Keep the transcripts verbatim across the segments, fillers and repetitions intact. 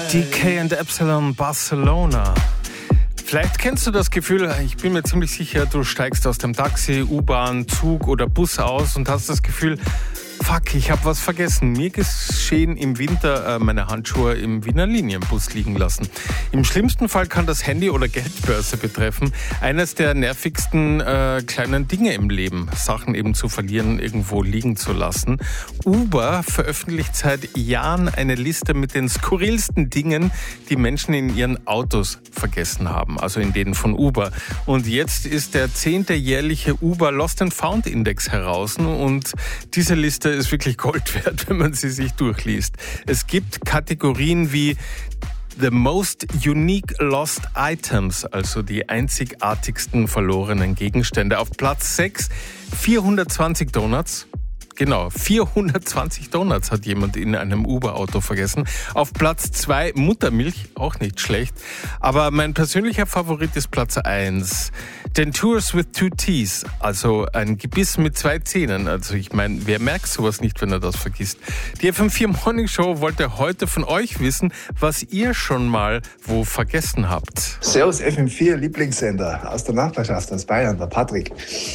D K and Epsilon Barcelona. Vielleicht kennst du das Gefühl, ich bin mir ziemlich sicher, du steigst aus dem Taxi, U-Bahn, Zug oder Bus aus und hast das Gefühl, fuck, ich habe was vergessen. Mir geschehen im Winter äh, meine Handschuhe im Wiener Linienbus liegen lassen. Im schlimmsten Fall kann das Handy oder Geldbörse betreffen. Eines der nervigsten äh, kleinen Dinge im Leben, Sachen eben zu verlieren, irgendwo liegen zu lassen. Uber veröffentlicht seit Jahren eine Liste mit den skurrilsten Dingen, die Menschen in ihren Autos vergessen haben, also in denen von Uber. Und jetzt ist der zehnte jährliche Uber Lost and Found Index heraus und diese Liste ist wirklich Gold wert, wenn man sie sich durchliest. Es gibt Kategorien wie The Most Unique Lost Items, also die einzigartigsten verlorenen Gegenstände. Auf Platz sechs vierhundertzwanzig Donuts. Genau, vierhundertzwanzig Donuts hat jemand in einem Uber-Auto vergessen. Auf Platz zwei Muttermilch, auch nicht schlecht. Aber mein persönlicher Favorit ist Platz eins. Dentures with two teeth, also ein Gebiss mit zwei Zähnen. Also ich meine, wer merkt sowas nicht, wenn er das vergisst? Die F M vier Morning Show wollte heute von euch wissen, was ihr schon mal wo vergessen habt. Servus F M vier Lieblingssender aus der Nachbarschaft, aus Bayern, der Patrick.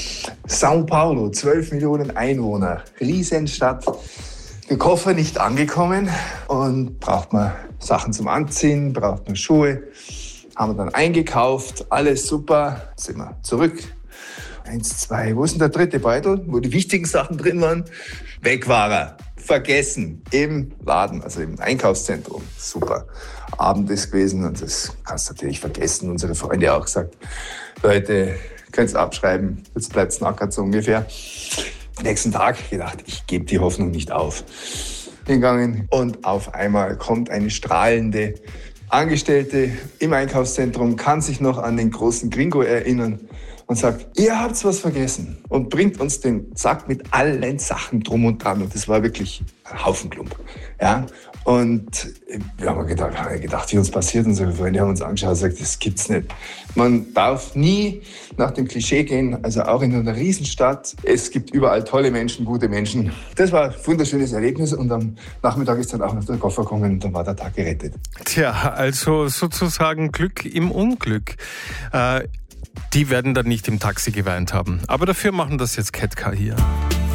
São Paulo, zwölf Millionen Einwohner, Riesenstadt. Der Koffer nicht angekommen und braucht man Sachen zum Anziehen, braucht man Schuhe. Haben wir dann eingekauft, alles super, sind wir zurück. Eins, zwei, wo ist denn der dritte Beutel, wo die wichtigen Sachen drin waren? Weg war er, vergessen, im Laden, also im Einkaufszentrum. Super, Abend ist gewesen und das kannst du natürlich vergessen. Unsere Freunde auch gesagt, Leute, könnt's abschreiben, jetzt bleibt's nackert so ungefähr. Nächsten Tag gedacht, ich gebe die Hoffnung nicht auf. Hingegangen und auf einmal kommt eine strahlende Angestellte im Einkaufszentrum, kann sich noch an den großen Gringo erinnern und sagt, ihr habt was vergessen und bringt uns den Sack mit allen Sachen drum und dran. Und das war wirklich ein Haufen Klump. Ja? Und wir haben gedacht, haben gedacht, wie uns passiert. Unsere Freunde haben uns angeschaut und gesagt, das gibt's nicht. Man darf nie nach dem Klischee gehen, also auch in einer Riesenstadt. Es gibt überall tolle Menschen, gute Menschen. Das war ein wunderschönes Erlebnis und am Nachmittag ist dann auch noch der Koffer gekommen und dann war der Tag gerettet. Tja, also sozusagen Glück im Unglück. Äh, die werden dann nicht im Taxi geweint haben. Aber dafür machen das jetzt Ketka hier.